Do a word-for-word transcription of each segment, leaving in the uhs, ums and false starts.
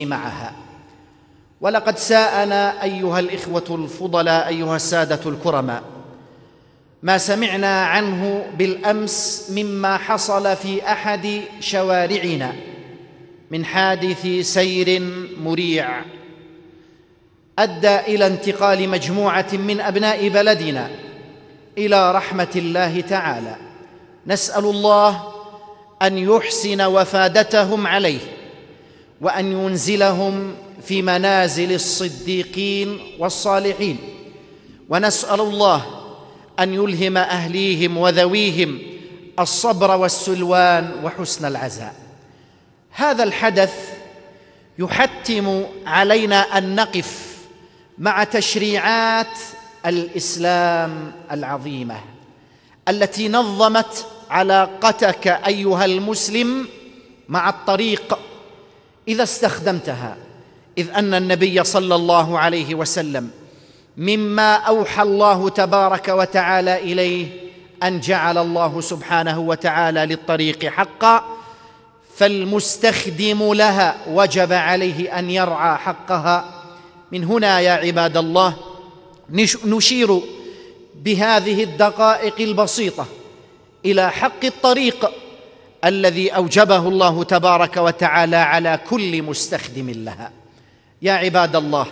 معها. ولقد ساءنا أيها الإخوة الفضلاء، أيها السادة الكرماء، ما سمعنا عنه بالأمس مما حصل في أحد شوارعنا من حادث سير مريع أدى إلى انتقال مجموعة من أبناء بلدنا إلى رحمة الله تعالى. نسأل الله أن يحسن وفادتهم عليه، وأن ينزلهم في منازل الصديقين والصالحين، ونسأل الله أن يلهم أهليهم وذويهم الصبر والسلوان وحسن العزاء. هذا الحدث يحتم علينا أن نقف مع تشريعات الإسلام العظيمة التي نظمت علاقتك أيها المسلم مع الطريق إذا استخدمتها، إذ أن النبي صلى الله عليه وسلم مما أوحى الله تبارك وتعالى إليه أن جعل الله سبحانه وتعالى للطريق حقا، فالمستخدم لها وجب عليه أن يرعى حقها. من هنا يا عباد الله نشير بهذه الدقائق البسيطة إلى حق الطريق الذي أوجبه الله تبارك وتعالى على كل مستخدم لها. يا عباد الله،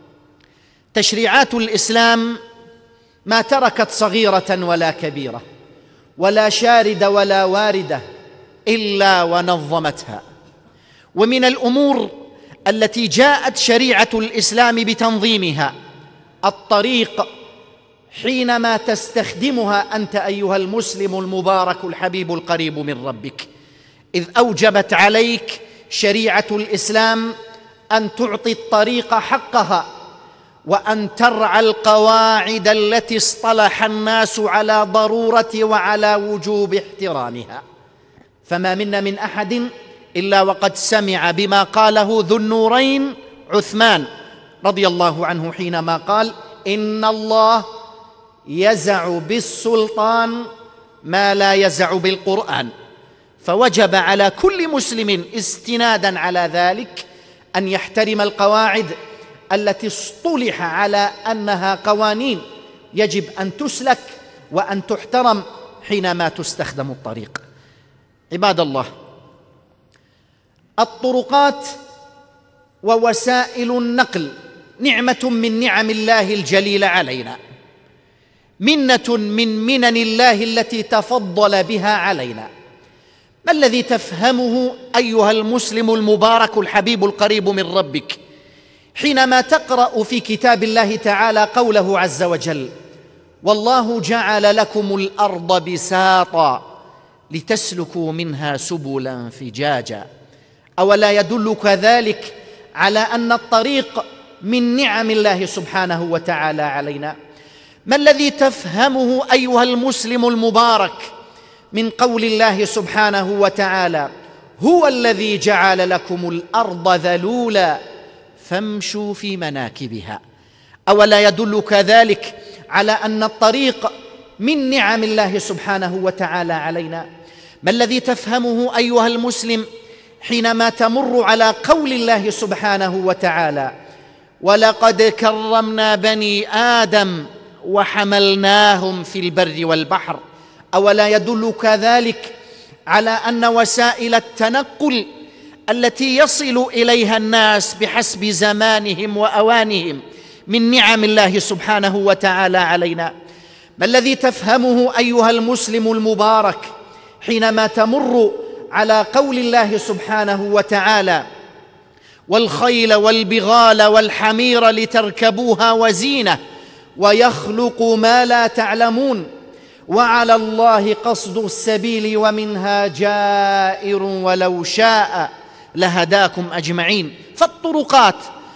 تشريعات الإسلام ما تركت صغيرة ولا كبيرة ولا شاردة ولا واردة إلا ونظمتها. ومن الأمور التي جاءت شريعة الإسلام بتنظيمها الطريق، حينما تستخدمها أنت أيها المسلم المبارك الحبيب القريب من ربك، إذ أوجبت عليك شريعة الإسلام أن تعطي الطريق حقها، وأن ترعى القواعد التي اصطلح الناس على ضرورة وعلى وجوب احترامها. فما منا من أحد إلا وقد سمع بما قاله ذو النورين عثمان رضي الله عنه حينما قال: إن الله يزع بالسلطان ما لا يزع بالقرآن. فوجب على كل مسلم استنادا على ذلك أن يحترم القواعد التي اصطلح على أنها قوانين يجب أن تسلك وأن تحترم حينما تستخدم الطريق. عباد الله، الطرقات ووسائل النقل نعمة من نعم الله الجليلة علينا، منة من منن الله التي تفضل بها علينا. ما الذي تفهمه أيها المسلم المبارك الحبيب القريب من ربك حينما تقرأ في كتاب الله تعالى قوله عز وجل: والله جعل لكم الأرض بساطا لتسلكوا منها سبلا فجاجا؟ أولا يدلك ذلك على أن الطريق من نعم الله سبحانه وتعالى علينا؟ ما الذي تفهمه أيها المسلم المبارك من قول الله سبحانه وتعالى: هو الذي جعل لكم الأرض ذلولا فامشوا في مناكبها؟ أولا يدلك ذلك على أن الطريق من نعم الله سبحانه وتعالى علينا؟ ما الذي تفهمه أيها المسلم حينما تمر على قول الله سبحانه وتعالى: ولقد كرمنا بني آدم وحملناهم في البر والبحر؟ أولا يدلك ذلك على أن وسائل التنقل التي يصل إليها الناس بحسب زمانهم وأوانهم من نعم الله سبحانه وتعالى علينا؟ ما الذي تفهمه أيها المسلم المبارك حينما تمر على قول الله سبحانه وتعالى: والخيل والبغال والحمير لتركبوها وزينة ويخلق ما لا تعلمون وعلى الله قصد السبيل ومنها جائر ولو شاء لهداكم أجمعين؟ فالطرقات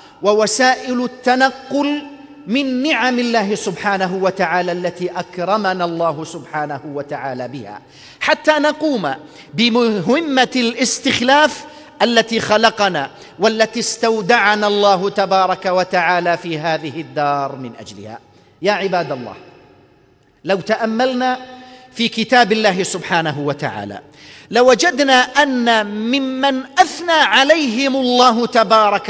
ووسائل التنقل من نعم الله سبحانه وتعالى التي أكرمنا الله سبحانه وتعالى بها حتى نقوم بمهمة الاستخلاف التي خلقنا والتي استودعنا الله تبارك وتعالى في هذه الدار من أجلها. يا عباد الله، لو تأملنا في كتاب الله سبحانه وتعالى لوجدنا أن ممن أثنى عليهم الله تبارك